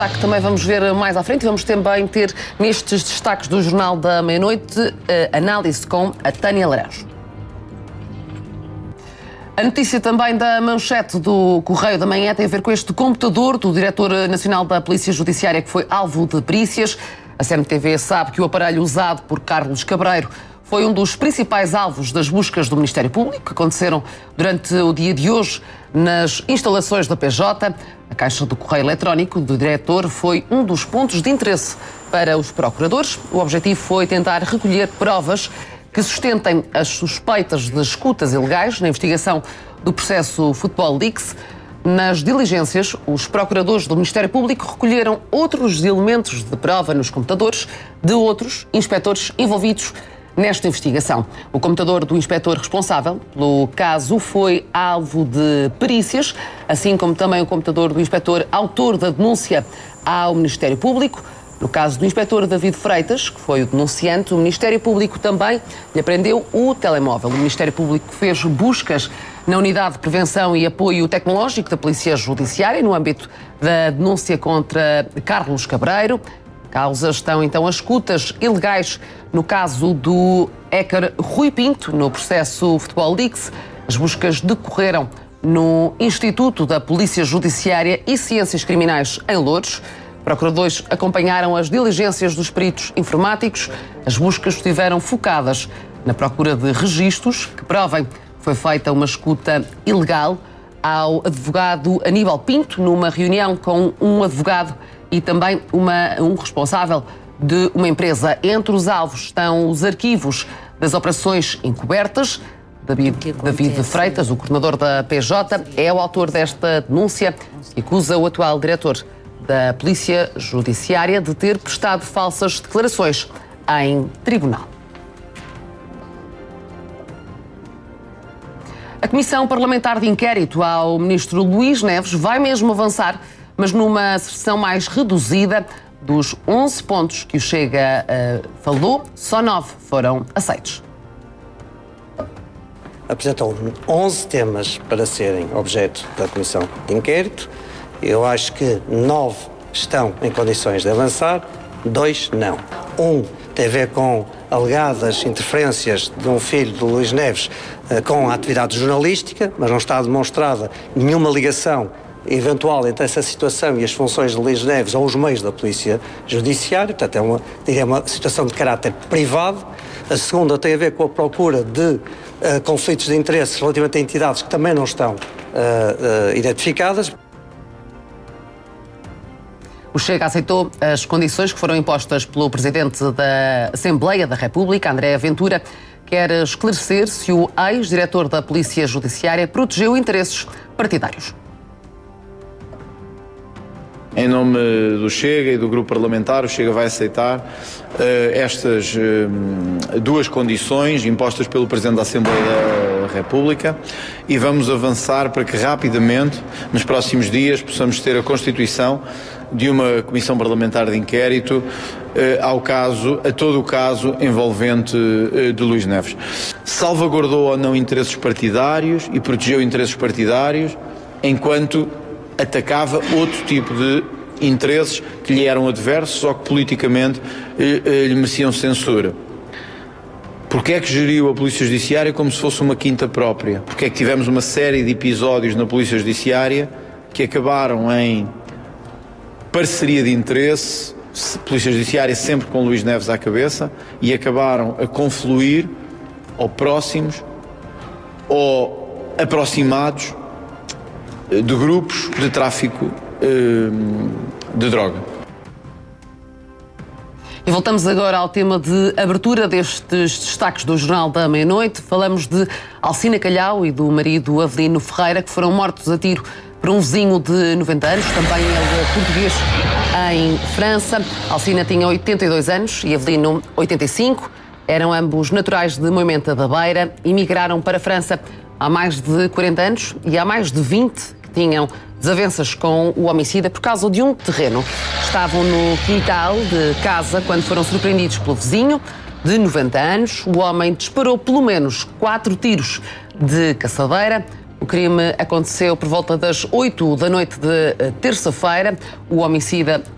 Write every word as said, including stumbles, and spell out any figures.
Que também vamos ver mais à frente e vamos também ter nestes destaques do Jornal da Meia-Noite análise com a Tânia Laranjo. A notícia também da manchete do Correio da Manhã tem a ver com este computador do Diretor Nacional da Polícia Judiciária que foi alvo de perícias. A C M T V sabe que o aparelho usado por Carlos Cabreiro foi um dos principais alvos das buscas do Ministério Público, que aconteceram durante o dia de hoje nas instalações da P J. A caixa do correio eletrónico do diretor foi um dos pontos de interesse para os procuradores. O objetivo foi tentar recolher provas que sustentem as suspeitas de escutas ilegais na investigação do processo Futebol Leaks. Nas diligências, os procuradores do Ministério Público recolheram outros elementos de prova nos computadores de outros inspectores envolvidos nesta investigação. O computador do inspetor responsável pelo caso foi alvo de perícias, assim como também o computador do inspetor autor da denúncia ao Ministério Público. No caso do inspetor David Freitas, que foi o denunciante, o Ministério Público também lhe apreendeu o telemóvel. O Ministério Público fez buscas na Unidade de Prevenção e Apoio Tecnológico da Polícia Judiciária, no âmbito da denúncia contra Carlos Cabreiro. Causas estão então as escutas ilegais no caso do hacker Rui Pinto, no processo Futebol Leaks. As buscas decorreram no Instituto da Polícia Judiciária e Ciências Criminais em Loures. Procuradores acompanharam as diligências dos peritos informáticos. As buscas estiveram focadas na procura de registros que provem que foi feita uma escuta ilegal ao advogado Aníbal Pinto, numa reunião com um advogado e também uma, um responsável de uma empresa. Entre os alvos estão os arquivos das operações encobertas. David, David Freitas, o coordenador da P J, é o autor desta denúncia e acusa o atual diretor da Polícia Judiciária de ter prestado falsas declarações em tribunal. A Comissão Parlamentar de Inquérito ao ministro Luís Neves vai mesmo avançar, mas numa sessão mais reduzida. Dos onze pontos que o Chega uh, falou, só nove foram aceitos. Apresentou onze temas para serem objeto da Comissão de Inquérito. Eu acho que nove estão em condições de avançar, dois não. Um tem a ver com alegadas interferências de um filho de Luís Neves uh, com a atividade jornalística, mas não está demonstrada nenhuma ligação eventual entre essa situação e as funções de Luís Neves ou os meios da Polícia Judiciária. Portanto, é uma, diria, uma situação de caráter privado. A segunda tem a ver com a procura de uh, conflitos de interesses relativamente a entidades que também não estão uh, uh, identificadas. O Chega aceitou as condições que foram impostas pelo Presidente da Assembleia da República, André Ventura. Quer esclarecer se o ex-diretor da Polícia Judiciária protegeu interesses partidários. Em nome do Chega e do Grupo Parlamentar, o Chega vai aceitar uh, estas uh, duas condições impostas pelo Presidente da Assembleia da República e vamos avançar para que rapidamente, nos próximos dias, possamos ter a constituição de uma Comissão Parlamentar de Inquérito uh, ao caso, a todo o caso envolvente uh, de Luís Neves. Salvaguardou ou não interesses partidários e protegeu interesses partidários enquanto atacava outro tipo de interesses que lhe eram adversos ou que politicamente eh, eh, lhe mereciam censura. Porquê é que geriu a Polícia Judiciária como se fosse uma quinta própria? Porquê é que tivemos uma série de episódios na Polícia Judiciária que acabaram em parceria de interesse, Polícia Judiciária sempre com Luís Neves à cabeça, e acabaram a confluir ou próximos ou aproximados de grupos de tráfico de droga. E voltamos agora ao tema de abertura destes destaques do Jornal da Meia-Noite. Falamos de Alcina Calhau e do marido Avelino Ferreira, que foram mortos a tiro por um vizinho de noventa anos, também ele português, em França. Alcina tinha oitenta e dois anos e Avelino oitenta e cinco. Eram ambos naturais de Moimenta da Beira, emigraram para a França há mais de quarenta anos e há mais de vinte tinham desavenças com o homicida por causa de um terreno. Estavam no quintal de casa quando foram surpreendidos pelo vizinho de noventa anos. O homem disparou pelo menos quatro tiros de caçadeira. O crime aconteceu por volta das oito da noite de terça-feira. O homicida